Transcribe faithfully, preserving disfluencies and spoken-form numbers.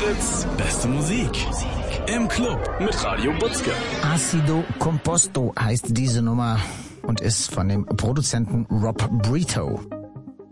Fritz, beste Musik. Im Club mit Radio Butzke. Acido Composto heißt diese Nummer und ist von dem Produzenten Rob Brito.